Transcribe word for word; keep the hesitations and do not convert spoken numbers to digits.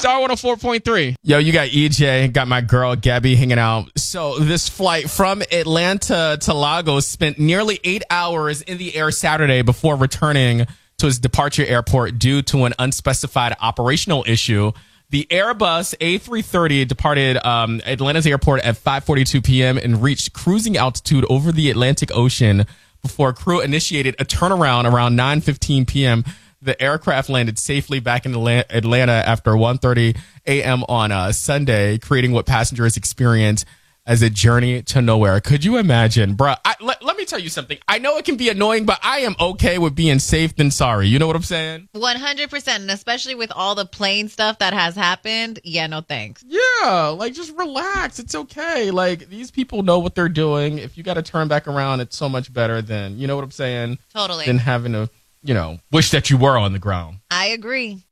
Star one oh four point three. Yo, you got E J, got my girl Gabby hanging out. So this flight from Atlanta to Lagos spent nearly eight hours in the air Saturday before returning to his departure airport due to an unspecified operational issue. The Airbus A three thirty departed um, Atlanta's airport at five forty-two p.m. and reached cruising altitude over the Atlantic Ocean before crew initiated a turnaround around nine fifteen p.m. The aircraft landed safely back in Atlanta after one thirty a.m. on uh, Sunday, creating what passengers experienced as a journey to nowhere. Could you imagine, bruh? I, let, let me tell you something. I know it can be annoying, but I am okay with being safe than sorry. You know what I'm saying? one hundred percent. And especially with all the plane stuff that has happened. Yeah, no thanks. Yeah, like just relax. It's okay. Like these people know what they're doing. If you got to turn back around, it's so much better than, you know what I'm saying? Totally. Than having to, you know, wish that you were on the ground. I agree.